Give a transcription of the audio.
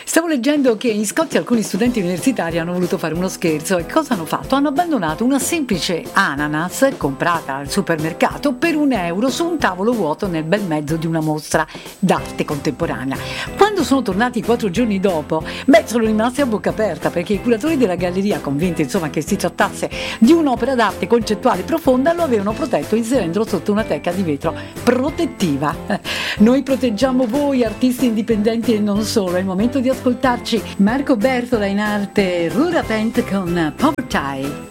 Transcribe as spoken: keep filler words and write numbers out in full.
Stavo leggendo che in Scozia alcuni studenti universitari hanno voluto fare uno scherzo e cosa hanno fatto? Hanno abbandonato una semplice ananas comprata al supermercato per un euro su un tavolo vuoto nel bel mezzo di una mostra d'arte contemporanea. Quando sono tornati quattro giorni dopo, beh, sono rimasti a bocca aperta perché i curatori della galleria, convinti insomma che si trattasse di un'opera d'arte concettuale profonda, lo avevano protetto inserendolo sotto una teca di vetro protettiva. Noi proteggiamo voi, artisti indipendenti e non solo. È il momento di ascoltarci Marco Bertola in arte Rura Paint con Poverty.